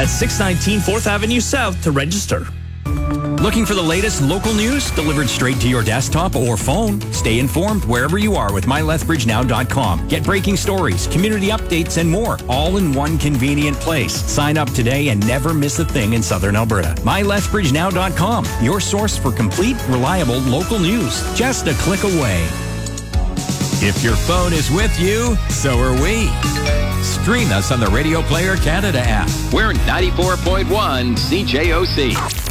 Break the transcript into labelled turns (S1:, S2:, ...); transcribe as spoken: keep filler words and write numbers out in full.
S1: at six nineteen fourth Avenue South to register.
S2: Looking for the latest local news delivered straight to your desktop or phone? Stay informed wherever you are with my lethbridge now dot com. Get breaking stories, community updates, and more, all in one convenient place. Sign up today and never miss a thing in Southern Alberta. my lethbridge now dot com, your source for complete, reliable local news. Just a click away. If your phone is with you, so are we. Stream us on the Radio Player Canada app.
S3: We're ninety-four point one C J O C.